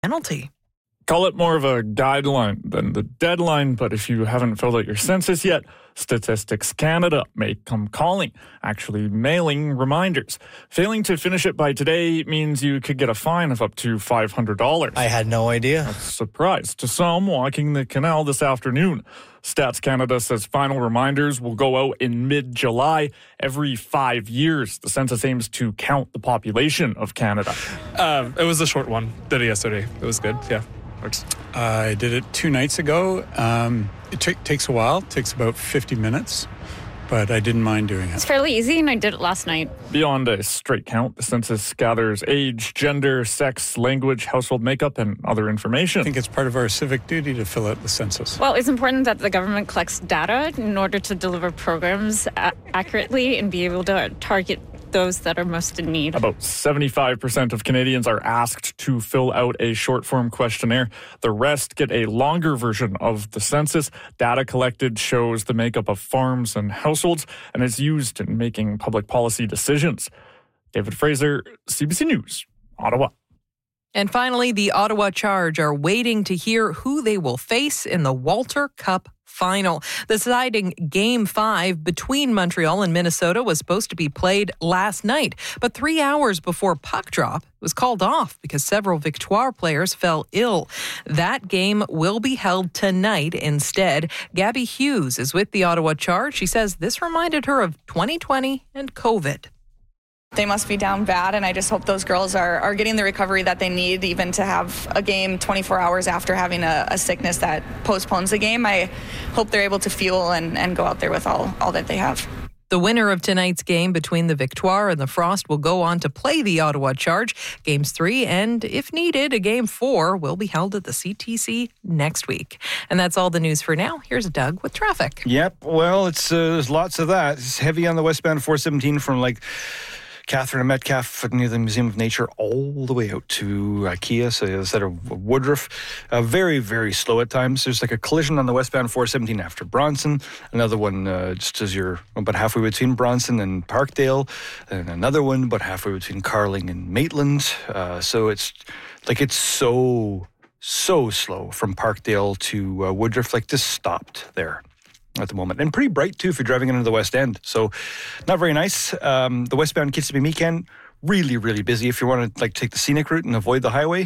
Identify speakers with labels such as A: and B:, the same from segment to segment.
A: penalty.
B: Call it more of a guideline than the deadline, but if you haven't filled out your census yet, Statistics Canada may come calling, actually mailing reminders. Failing to finish it by today means you could get a fine of up to $500.
C: I had no idea.
B: A surprise to some walking the canal this afternoon. Stats Canada says final reminders will go out in mid-July. Every 5 years, the census aims to count the population of Canada.
D: It was a short one. Did it yesterday. It was good. Yeah, works.
E: I did it 2 nights ago. It takes a while. It takes about 50 minutes, but I didn't mind doing it.
F: It's fairly easy, and I did it last night.
B: Beyond a straight count, the census gathers age, gender, sex, language, household makeup, and other information.
E: I think it's part of our civic duty to fill out the census.
F: Well, it's important that the government collects data in order to deliver programs accurately and be able to target those that are most in need.
B: About 75% of Canadians are asked to fill out a short-form questionnaire. The rest get a longer version of the census. Data collected shows the makeup of farms and households and is used in making public policy decisions. David Fraser, CBC News, Ottawa.
A: And finally, the Ottawa Charge are waiting to hear who they will face in the Walter Cup final. The deciding Game 5 between Montreal and Minnesota was supposed to be played last night, but 3 hours before puck drop, it was called off because several Victoire players fell ill. That game will be held tonight instead. Gabby Hughes is with the Ottawa Charge. She says this reminded her of 2020 and COVID.
G: They must be down bad, and I just hope those girls are getting the recovery that they need, even to have a game 24 hours after having a sickness that postpones the game. I hope they're able to fuel and go out there with all that they have.
A: The winner of tonight's game between the Victoire and the Frost will go on to play the Ottawa Charge. Games 3 and, if needed, a Game 4 will be held at the CTC next week. And that's all the news for now. Here's Doug with traffic.
H: Yep, well, there's lots of that. It's heavy on the westbound 417 from Catherine and Metcalfe near the Museum of Nature all the way out to IKEA, so instead of Woodruff. Very, very slow at times. There's a collision on the westbound 417 after Bronson. Another one just as you're about halfway between Bronson and Parkdale. And another one about halfway between Carling and Maitland. So it's so slow from Parkdale to Woodruff. Just stopped there at the moment. And pretty bright, too, if you're driving into the West End. So not very nice. The westbound Kissimmee-Meekan, really, really busy. If you want to take the scenic route and avoid the highway,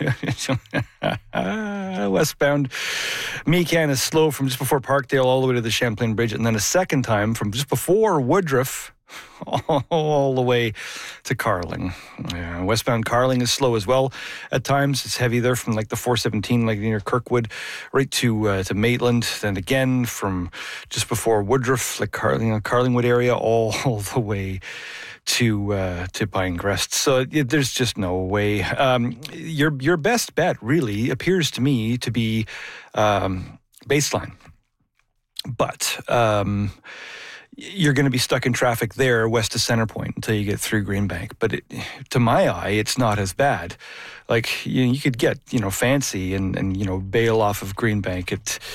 H: westbound Meekan is slow from just before Parkdale all the way to the Champlain Bridge. And then a second time from just before Woodruff all the way to Carling. Yeah, westbound Carling is slow as well. At times, it's heavy there from the 417, near Kirkwood, right to Maitland. Then again from just before Woodruff, Carlingwood area, all the way to Pinecrest. So there's just no way. Your best bet really appears to me to be Baseline, but you're going to be stuck in traffic there west of Centrepoint until you get through Greenbank. But to my eye, it's not as bad. You could get fancy and bail off of Greenbank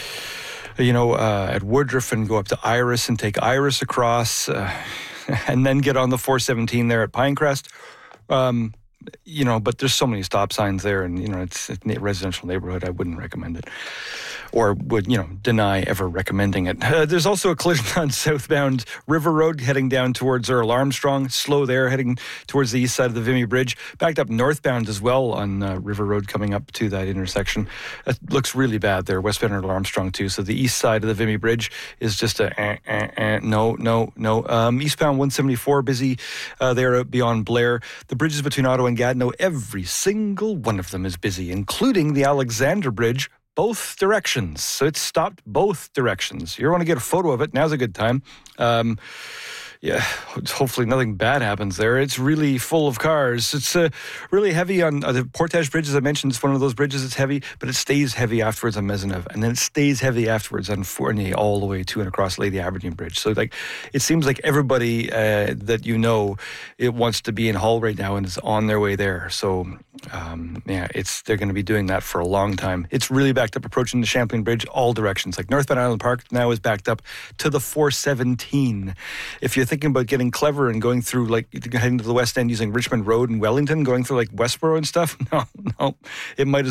H: at Woodruff and go up to Iris and take Iris across, and then get on the 417 there at Pinecrest. But there's so many stop signs there, and it's a residential neighborhood. I wouldn't recommend it, or would deny ever recommending it. There's also a collision on southbound River Road heading down towards Earl Armstrong. Slow there, heading towards the east side of the Vimy Bridge. Backed up northbound as well on River Road coming up to that intersection. It looks really bad there, westbound Earl Armstrong too. So the east side of the Vimy Bridge is just no. Eastbound 174 busy there out beyond Blair. The bridges between Ottawa and Gatineau, every single one of them is busy, including the Alexander Bridge, both directions. So it's stopped both directions. You want to get a photo of it, now's a good time. Hopefully nothing bad happens there. It's really full of cars. It's really heavy on the Portage Bridge, as I mentioned. It's one of those bridges that's heavy, but it stays heavy afterwards on Maisonneuve, and then it stays heavy afterwards on Fournier all the way to and across Lady Aberdeen Bridge. So it seems like everybody that it wants to be in Hull right now and is on their way there. So they're going to be doing that for a long time. It's really backed up approaching the Champlain Bridge all directions. Northbound Island Park now is backed up to the 417. If you're thinking about getting clever and going through, like, heading to the West End using Richmond Road and Wellington, going through like Westboro and stuff. No, it might as